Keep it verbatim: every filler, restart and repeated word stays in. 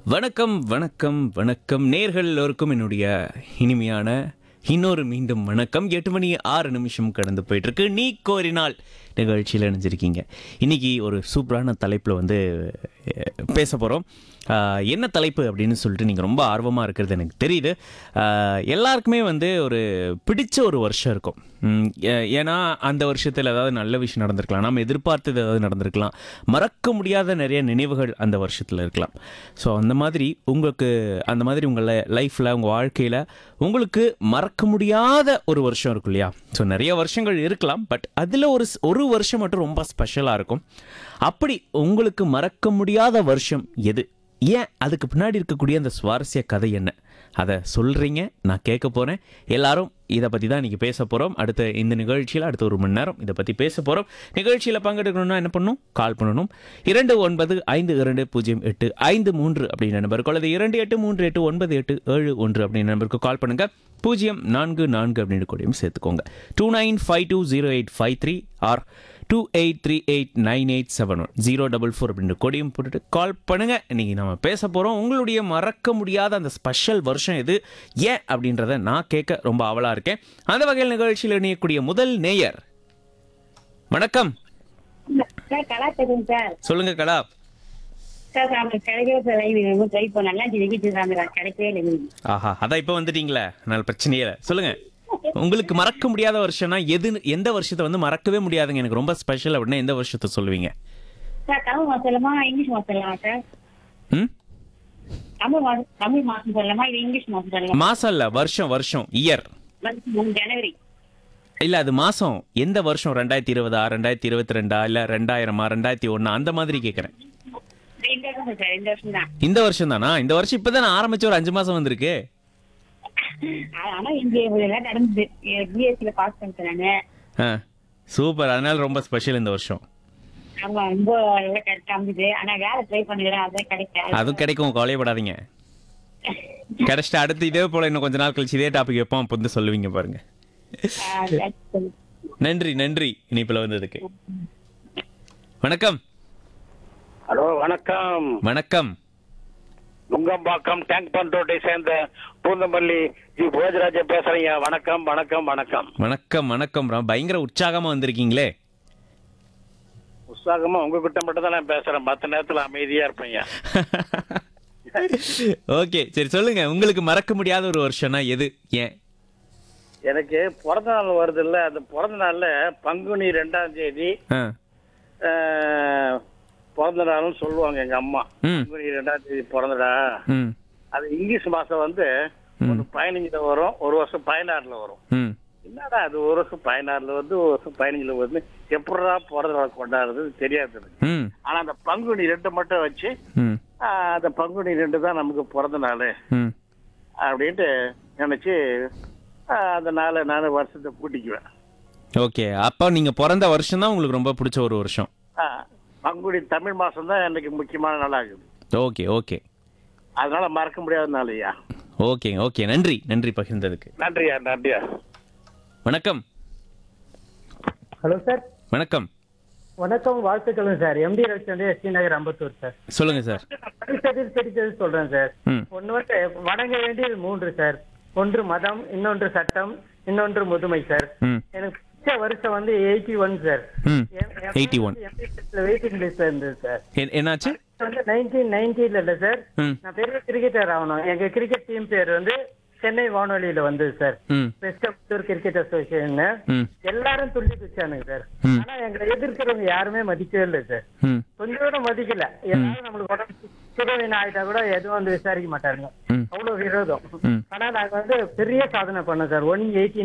வணக்கம் வணக்கம் வணக்கம் நேர்கள் எல்லோருக்கும் என்னுடைய இனிமையான இன்னொரு மீண்டும் வணக்கம். எட்டு மணி ஆறு நிமிஷம் கடந்து போயிட்டு இருக்கு. நீ கோரினால் நிகழ்ச்சியில் இணைஞ்சிருக்கீங்க. இன்னைக்கு ஒரு சூப்பரான தலைப்பில் வந்து அஹ், பேச போகிறோம். என்ன தலைப்பு அப்படின்னு சொல்லிட்டு நீங்கள் ரொம்ப ஆர்வமாக இருக்கிறது எனக்கு தெரியுது. அஹ், எல்லாருக்குமே வந்து ஒரு பிடிச்ச ஒரு வருஷம் இருக்கும். உம், ஏ- ஏன்னா அந்த வருஷத்தில் ஏதாவது நல்ல விஷயம் நடந்திருக்கலாம், நம்ம எதிர்பார்த்தது ஏதாவது நடந்திருக்கலாம், மறக்க முடியாத நிறைய நினைவுகள் அந்த வருஷத்தில் இருக்கலாம். ஸோ அந்த மாதிரி உங்களுக்கு அந்த மாதிரி உங்கள் லைஃப்பில் உங்கள் வாழ்க்கையில் உங்களுக்கு மறக்க முடியாத ஒரு வருஷம் இருக்கும் இல்லையா? ஸோ நிறைய வருஷங்கள் இருக்கலாம், பட் அதில் ஒரு ஸ்- ஒரு வருஷம் மட்டும் ரொம்ப ஸ்பெஷலாக இருக்கும். அப்படி உங்களுக்கு மறக்க முடியாத வருஷம் எது? ஏன்? அதுக்கு பின்னாடி இருக்கக்கூடிய அந்த சுவாரஸ்ய கதை என்ன? அதை சொல்கிறீங்க, நான் கேட்க போகிறேன். எல்லாரும் இதை பற்றி தான் இன்றைக்கி பேச போகிறோம். அடுத்த இந்த நிகழ்ச்சியில் அடுத்த ஒரு மணி நேரம் இதை பற்றி பேச போகிறோம். நிகழ்ச்சியில் பங்கெடுக்கணும்னா என்ன பண்ணணும்? கால் பண்ணணும். இரண்டு ஒன்பது ஐந்து இரண்டு பூஜ்ஜியம் எட்டு ஐந்து மூன்று அப்படின்ற நம்பருக்கு, அல்லது இரண்டு எட்டு மூன்று எட்டு ஒன்பது எட்டு ஏழு ஒன்று அப்படின்ற நம்பருக்கு கால் பண்ணுங்கள். பூஜ்ஜியம் நான்கு நான்கு அப்படின்ற கூடயும் சேர்த்துக்கோங்க. Two nine five two zero eight five three R two eight three eight nine eight seven one zero double four அப்படின்ற கொடியும் போட்டுட்டு கால் பண்ணுங்கள். இன்றைக்கி நம்ம பேச போகிறோம் உங்களுடைய மறக்க முடியாத அந்த ஸ்பெஷல் வருஷம் எது, ஏன் அப்படின்றத நான் கேட்க ரொம்ப ஆவலாக இருக்கேன். அந்த வகையில் நிகழ்ச்சியில் இணையக்கூடிய முதல் நேயர், வணக்கம். சார் கலா தெரியும் சார். சொல்லுங்க கலா. சார் அவங்க கிடைக்கவே சார் லைவ் ரொம்ப ட்ரை பண்ண நல்லா ஜெயிக்கிட்டு இருக்காங்க, கிடைக்கவே இல்லை எங்களுக்கு. ஆஹா, அதான் இப்போ வந்துட்டீங்களே, நல்ல பிரச்சனையே இல்லை. சொல்லுங்க, உங்களுக்கு மறக்க முடியாத வருஷம்னா எது? எந்த வருஷத்தை வந்து மறக்கவே முடியாதுங்க, எனக்கு ரொம்ப ஸ்பெஷல் அப்படின்னா எந்த வருஷத்தை சொல்லுவீங்க? சார் தமிழ் மாசம் சொல்லலாமா இங்கிலீஷ் மாசம் சொல்லலாமா சார்? ம் தமிழ் மாசம் தமிழ் மாசம் சொல்லலாமா இது இங்கிலீஷ் மாசம் சொல்லலாமா? மாசம் இல்ல, வருஷம். வருஷம், இயர் வந்து மூணு ஜனவரி. இல்ல, அது மாசம். எந்த வருஷம்? ரெண்டாயிரத்தி இருபதா, ரெண்டாயிரத்தி இருபத்தி ரெண்டா, இல்ல ரெண்டாயிரமா, ரெண்டாயிரத்தி ஒன்னா, அந்த மாதிரி கேட்கறேன். இந்த வருஷம் சார், இந்த வருஷம் தான். இந்த வருஷம் தானா? இந்த வருஷம் இப்பதான் ஆரம்பிச்சு ஒரு அஞ்சு மாசம் வந்திருக்கு. ஆனா இங்க எல்லாம் நடந்தது. பிஎஸ்சில பாஸ் பண்ணிட்டாங்க. ஆ, சூப்பர். அதனால ரொம்ப ஸ்பெஷல் இந்த வருஷம். ஆமா ரொம்ப நல்லா கரெக்டா இருந்தது. ஆனா வேலை ட்ரை பண்ணிக்கிறேன், அதான் கிடைக்காது. அதுவும் கிடைக்கும், கவலைப்படாதீங்க. கிடைச்சிட்டு அடுத்து இதே போல இன்னும் கொஞ்ச நாள் கழிச்சு இதே டாபிக் வைப்போம், அப்போ வந்து சொல்லுவீங்க பாருங்க. நன்றி நன்றி இனிப்புல வந்ததுக்கு. வணக்கம். ஹலோ வணக்கம். வணக்கம். நுங்கம்பாக்கம் டேங்க் பண்ட் ரோட்டை சேர்ந்த பூந்தமல்லி ஜி போஜராஜ பேசுறீங்க. வணக்கம் வணக்கம் வணக்கம். வணக்கம் வணக்கம். ரொம்ப பயங்கர உற்சாகமா வந்திருக்கீங்களே. உற்சாகமா உங்ககிட்ட மட்டும் தான் நான் பேசுறேன், மற்ற நேரத்துல அமைதியா இருப்பீங்க. ஓகே, சரி சொல்லுங்க, உங்களுக்கு மறக்க முடியாத ஒரு வருஷம்னா எது, ஏன்? எனக்கு பிறந்த நாள் வருது இல்ல, அந்த பிறந்த நாள்ல பங்குனி ரெண்டாம் தேதி ஆ. அஹ், பிறந்த நாள்னு சொல்லுவாங்க எங்க அம்மா. ம். பங்குனி ரெண்டாம் தேதி பிறந்தடா. ம். அது இங்கிலீஷ் மாசம் வந்து ஒரு பதினஞ்சுல வரும், ஒரு வருஷம் பதினாறுல வரும். ம். என்னடா அது ஒரு வருஷம் பதினாறுல வந்து ஒரு வருஷம் பதினஞ்சுல வந்து எப்படா பிறந்த நாள் கொண்டாடுறது தெரியாது எனக்கு. ம். ஆனா அந்த பங்குனி ரெண்டு மட்டும் வச்சு ம். ஆஹ், அந்த பங்குனி ரெண்டு தான் நமக்கு பிறந்த நாள் ம். அப்படின்ட்டு நினைச்சு ஆஹ், அந்த நாளை நான் வருஷத்தை கூட்டிக்குவேன். ஓகே, அப்போ நீங்க பிறந்த வருஷம் தான் உங்களுக்கு ரொம்ப பிடிச்ச ஒரு வருஷம். ஆஹ், பங்குனி தமிழ் மாசம் தான் எனக்கு முக்கியமான நாள் ஆகுது. ஓகே ஓகே அதனால மறக்க முடியாத நாளையா. ஓகே ஓகே நன்றி நன்றி பகிர்ந்ததுக்கு. நன்றியா நன்றியா. வணக்கம். Hello sir. வணக்கம். வணக்கம், வாழ்த்துக்களும் சார். எம்டி ரவிச்சந்திரன், எஸ்டி நகர், அம்பத்தூர் சார். சொல்லுங்க சார். படித்ததில் பிடித்தது சொல்றேன் சார். ம். ஒன்று வந்து வணங்க வேண்டியது மூன்று சார். ஒன்று மதம், இன்னொன்று சட்டம், இன்னொன்று முதுமை சார். ம். எனக்கு பிடிச்ச வருஷம் வந்து எயிட்டி ஒன் சார். ம். Eighty one. வெயிட்டிங் லிஸ்ட்ல இருந்தது சார். என்- என்னாச்சு? வந்து நைன்டீன் நைன்டில இல்ல சார், ம். நான் பெரிய கிரிக்கெட்டர் ஆகணும். எங்க கிரிக்கெட் டீம் பேர் வந்து சென்னை வானொலியில வந்தது சார். ம். West Ambattur cricket association. ம். எல்லாரும் துள்ளி குச்சானுங்க சார். ம். ஆனா எங்களை எதிர்க்கிறவங்க யாருமே மதிக்கவே இல்லை சார். ம். கொஞ்சம் கூட மதிக்கல. எல்லாரும் நம்மளுக்கு உடம்பு சுகவீன ஆயிட்டா கூட எதுவும் வந்து விசாரிக்க மாட்டாருங்க. ம். அவ்வளவு விரோதம். ம். ஆனா நாங்க வந்து பெரிய சாதனை பண்ணோம் சார். One eighty